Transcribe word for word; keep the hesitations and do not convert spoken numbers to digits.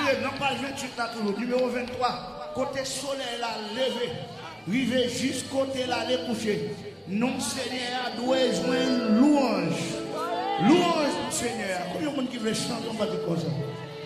Regardez, dans page vingt-huit, là, toujours, numéro vingt-trois, côté soleil, là, levé, rivé jusqu'au côté là, les coucher. Non, Seigneur, doit joindre louange. Louange, Seigneur. Combien de monde qui veut chanter, on va dire comme ça?